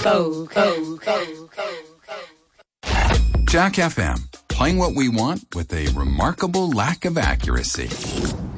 Jack FM, playing what we want with a remarkable lack of accuracy.